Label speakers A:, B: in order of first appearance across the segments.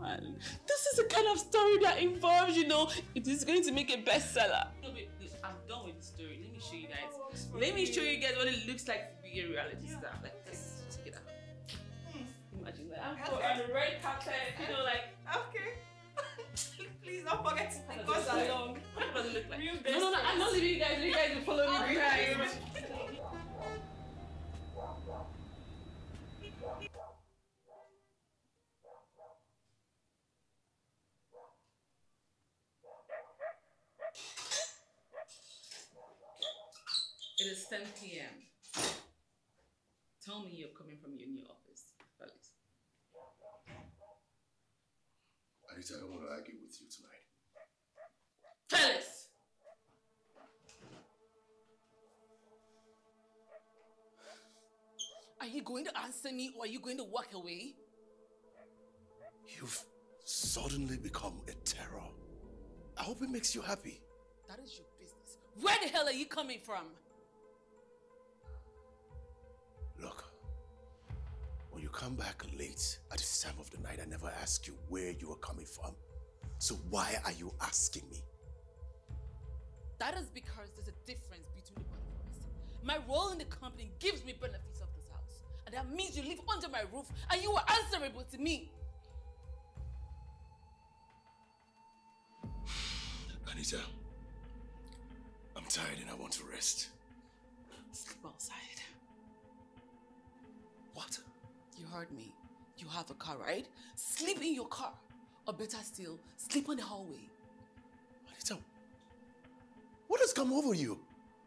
A: man. This is the kind of story that involves, it is going to make a bestseller. No, wait, I'm done with the story. Let me show you guys. Let me show you guys what it looks like to be a reality star. Like this. Check it out. Imagine that. I'm on the red carpet,
B: Okay. Please don't forget to take us along.
A: What does it look like? No, I'm not leaving you guys. You guys will follow me behind. It is 10 p.m. Tell me you're coming from your new office, Felix.
C: Anita, I don't want to argue with you tonight.
A: Felix! Are you going to answer me or are you going to walk away?
C: You've suddenly become a terror. I hope it makes you happy.
A: That is your business. Where the hell are you coming from?
C: Look, when you come back late at this time of the night, I never ask you where you are coming from. So why are you asking me?
A: That is because there's a difference between the both of us. My role in the company gives me benefits of this house. And that means you live under my roof and you are answerable to me.
C: Anita, I'm tired and I want to rest.
A: Sleep outside.
C: What?
A: You heard me. You have a car, right? Sleep in your car. Or better still, sleep on the hallway.
C: Anita, what has come over you?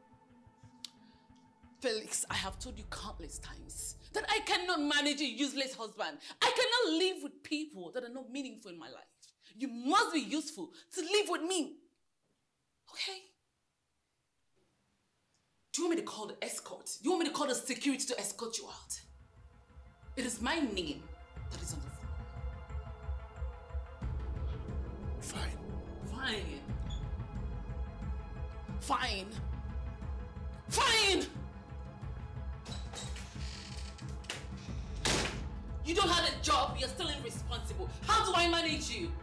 A: Felix, I have told you countless times that I cannot manage a useless husband. I cannot live with people that are not meaningful in my life. You must be useful to live with me. Okay? Do you want me to call the escort? You want me to call the security to escort you out? It is my name that is on the phone.
C: Fine.
A: Fine. Fine. Fine! You don't have a job, you're still irresponsible. How do I manage you?